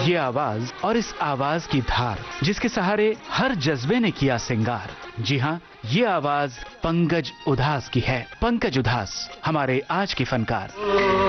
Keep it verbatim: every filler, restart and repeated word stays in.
ये आवाज और इस आवाज की धार, जिसके सहारे हर जज्बे ने किया सिंगार। जी हाँ, ये आवाज पंकज उधास की है। पंकज उधास हमारे आज के फनकार।